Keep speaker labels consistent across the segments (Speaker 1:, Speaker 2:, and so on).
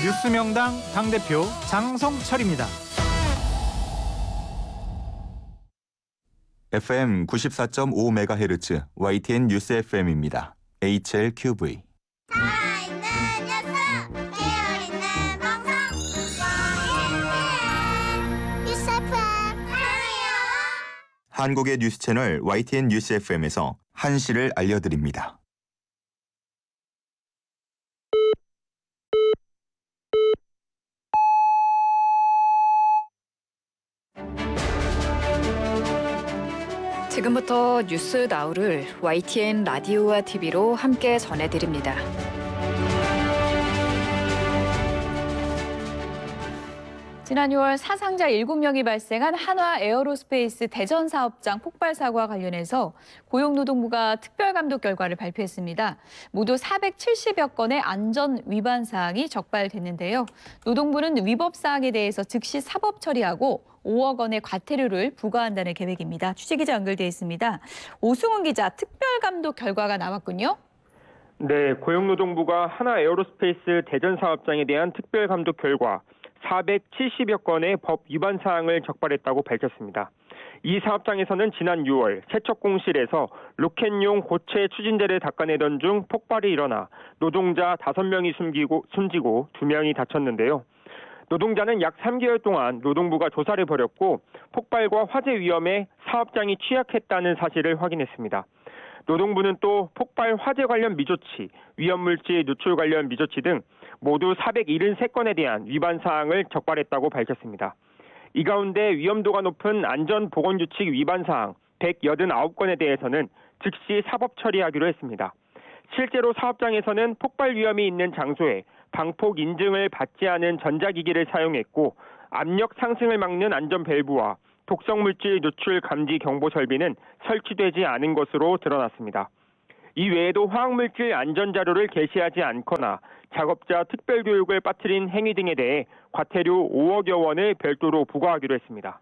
Speaker 1: 뉴스명당 당대표 장성철입니다.
Speaker 2: FM 94.5MHz YTN 뉴스 FM입니다. HLQV.
Speaker 3: 살아있는 뉴스, 깨어있는 방송, YTN 뉴스 FM 사랑해요.
Speaker 2: 한국의 뉴스 채널 YTN 뉴스 FM에서 한시를 알려드립니다.
Speaker 4: 지금부터 뉴스 나우를 YTN 라디오와 TV로 함께 전해드립니다.
Speaker 5: 지난 6월 사상자 7명이 발생한 한화 에어로스페이스 대전 사업장 폭발 사고와 관련해서 고용노동부가 특별감독 결과를 발표했습니다. 모두 470여 건의 안전 위반 사항이 적발됐는데요. 노동부는 위법 사항에 대해서 즉시 사법 처리하고 5억 원의 과태료를 부과한다는 계획입니다. 취재기자 연결돼 있습니다. 오승훈 기자, 특별감독 결과가 나왔군요.
Speaker 6: 네, 고용노동부가 한화 에어로스페이스 대전 사업장에 대한 특별감독 결과 470여 건의 법 위반 사항을 적발했다고 밝혔습니다. 이 사업장에서는 지난 6월 세척공실에서 로켓용 고체 추진제를 닦아내던 중 폭발이 일어나 노동자 5명이 숨지고 2명이 다쳤는데요. 노동자는 약 3개월 동안 노동부가 조사를 벌였고 폭발과 화재 위험에 사업장이 취약했다는 사실을 확인했습니다. 노동부는 또 폭발 화재 관련 미조치, 위험물질 누출 관련 미조치 등 모두 473건에 대한 위반 사항을 적발했다고 밝혔습니다. 이 가운데 위험도가 높은 안전보건규칙 위반 사항 189건에 대해서는 즉시 사법 처리하기로 했습니다. 실제로 사업장에서는 폭발 위험이 있는 장소에 방폭 인증을 받지 않은 전자기기를 사용했고 압력 상승을 막는 안전 밸브와 독성물질 누출 감지 경보 설비는 설치되지 않은 것으로 드러났습니다. 이 외에도 화학물질 안전자료를 게시하지 않거나 작업자 특별교육을 빠뜨린 행위 등에 대해 과태료 5억여 원을 별도로 부과하기로 했습니다.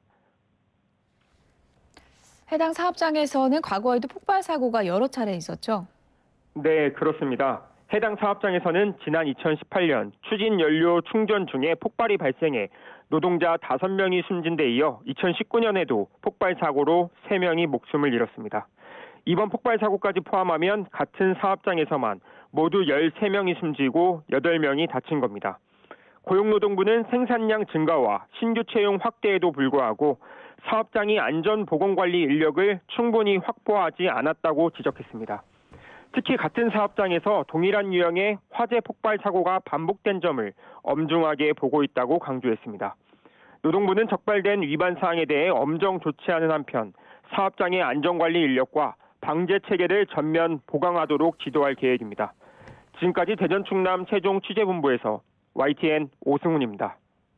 Speaker 5: 해당 사업장에서는 과거에도 폭발 사고가 여러 차례 있었죠?
Speaker 6: 네, 그렇습니다. 해당 사업장에서는 지난 2018년 추진 연료 충전 중에 폭발이 발생해 노동자 5명이 숨진 데 이어 2019년에도 폭발 사고로 3명이 목숨을 잃었습니다. 이번 폭발 사고까지 포함하면 같은 사업장에서만 모두 13명이 숨지고 8명이 다친 겁니다. 고용노동부는 생산량 증가와 신규 채용 확대에도 불구하고 사업장이 안전보건관리 인력을 충분히 확보하지 않았다고 지적했습니다. 특히 같은 사업장에서 동일한 유형의 화재 폭발 사고가 반복된 점을 엄중하게 보고 있다고 강조했습니다. 노동부는 적발된 위반 사항에 대해 엄정 조치하는 한편 사업장의 안전관리 인력과 방제 체계를 전면 보강하도록 지도할 계획입니다. 지금까지 대전 충남 세종 취재본부에서 YTN 오승훈입니다.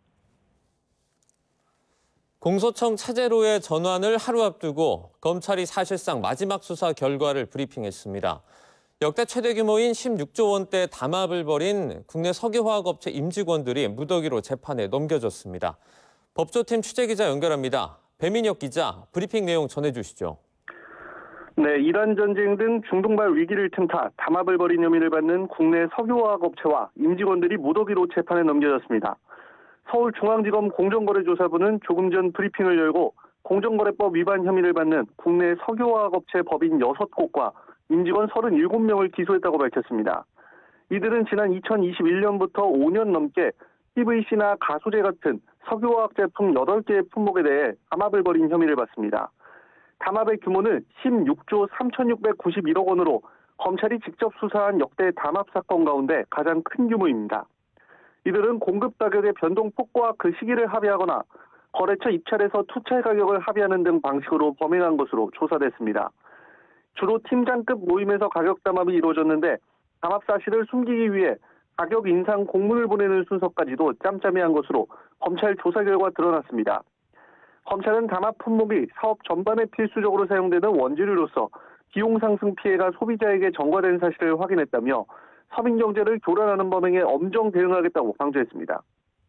Speaker 7: 공소청 차제로의 전환을 하루 앞두고 검찰이 사실상 마지막 수사 결과를 브리핑했습니다. 역대 최대 규모인 16조 원대 담합을 벌인 국내 석유화학업체 임직원들이 무더기로 재판에 넘겨졌습니다. 법조팀 취재기자 연결합니다. 배민혁 기자, 브리핑 내용 전해주시죠.
Speaker 8: 네, 이란 전쟁 등 중동발 위기를 틈타 담합을 벌인 혐의를 받는 국내 석유화학업체와 임직원들이 무더기로 재판에 넘겨졌습니다. 서울중앙지검 공정거래조사부는 조금 전 브리핑을 열고 공정거래법 위반 혐의를 받는 국내 석유화학업체 법인 6곳과 임직원 37명을 기소했다고 밝혔습니다. 이들은 지난 2021년부터 5년 넘게 PVC나 가소제 같은 석유화학 제품 8개의 품목에 대해 담합을 벌인 혐의를 받습니다. 담합의 규모는 16조 3,691억 원으로 검찰이 직접 수사한 역대 담합 사건 가운데 가장 큰 규모입니다. 이들은 공급 가격의 변동폭과 그 시기를 합의하거나 거래처 입찰에서 투철 가격을 합의하는 등 방식으로 범행한 것으로 조사됐습니다. 주로 팀장급 모임에서 가격 담합이 이루어졌는데 담합 사실을 숨기기 위해 가격 인상 공문을 보내는 순서까지도 짬짬이 한 것으로 검찰 조사 결과 드러났습니다. 검찰은 담합 품목이 사업 전반에 필수적으로 사용되는 원재료로서 비용 상승 피해가 소비자에게 전가된 사실을 확인했다며 서민 경제를 교란하는 범행에 엄정 대응하겠다고 강조했습니다.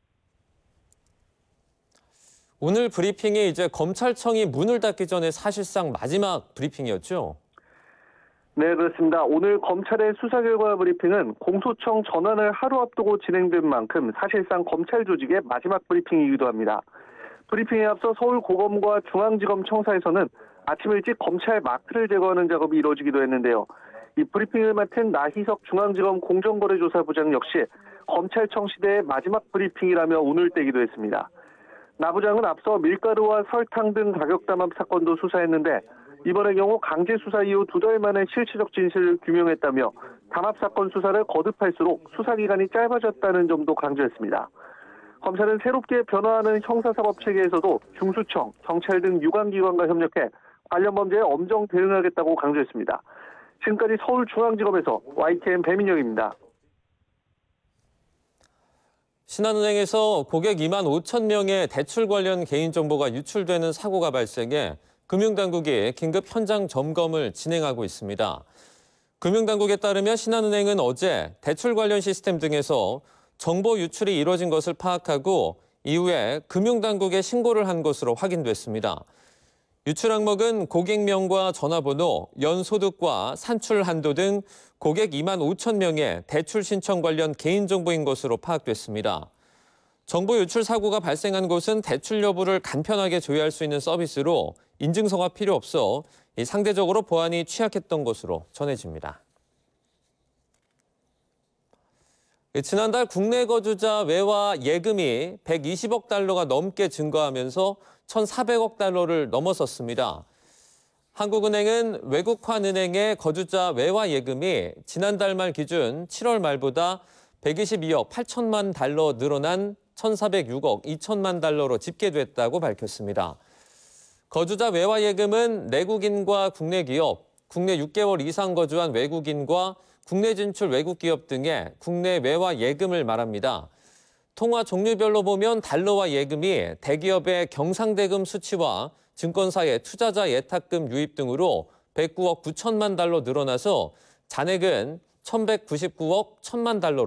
Speaker 7: 오늘 브리핑이 이제 검찰청이 문을 닫기 전에 사실상 마지막 브리핑이었죠?
Speaker 8: 네, 그렇습니다. 오늘 검찰의 수사 결과 브리핑은 공소청 전환을 하루 앞두고 진행된 만큼 사실상 검찰 조직의 마지막 브리핑이기도 합니다. 브리핑에 앞서 서울고검과 중앙지검 청사에서는 아침 일찍 검찰 마크를 제거하는 작업이 이루어지기도 했는데요. 이 브리핑을 맡은 나희석 중앙지검 공정거래조사부장 역시 검찰청 시대의 마지막 브리핑이라며 운을 떼기도 했습니다. 나 부장은 앞서 밀가루와 설탕 등 가격 담합 사건도 수사했는데 이번의 경우 강제 수사 이후 2달 만에 실체적 진실을 규명했다며 담합 사건 수사를 거듭할수록 수사 기간이 짧아졌다는 점도 강조했습니다. 검찰은 새롭게 변화하는 형사사법 체계에서도 중수청, 경찰 등 유관기관과 협력해 관련 범죄에 엄정 대응하겠다고 강조했습니다. 지금까지 서울중앙지검에서 YTN 배민영입니다.
Speaker 7: 신한은행에서 고객 2만 5천 명의 대출 관련 개인정보가 유출되는 사고가 발생해 금융당국이 긴급 현장 점검을 진행하고 있습니다. 금융당국에 따르면 신한은행은 어제 대출 관련 시스템 등에서 정보 유출이 이뤄진 것을 파악하고 이후에 금융당국에 신고를 한 것으로 확인됐습니다. 유출 항목은 고객명과 전화번호, 연소득과 산출 한도 등 고객 2만 5천 명의 대출 신청 관련 개인정보인 것으로 파악됐습니다. 정보 유출 사고가 발생한 곳은 대출 여부를 간편하게 조회할 수 있는 서비스로 인증서가 필요 없어 상대적으로 보안이 취약했던 것으로 전해집니다. 지난달 국내 거주자 외화 예금이 120억 달러가 넘게 증가하면서 1,400억 달러를 넘어섰습니다. 한국은행은 외국환은행의 거주자 외화 예금이 지난달 말 기준 7월 말보다 122억 8천만 달러 늘어난 1,406억 2천만 달러로 집계됐다고 밝혔습니다. 거주자 외화 예금은 내국인과 국내 기업, 국내 6개월 이상 거주한 외국인과 국내 진출 외국 기업 등의 국내 외화 예금을 말합니다. 통화 종류별로 보면 달러화 예금이 대기업의 경상대금 수취와 증권사의 투자자 예탁금 유입 등으로 109억 9천만 달러 늘어나서 잔액은 1,199억 1천만 달러로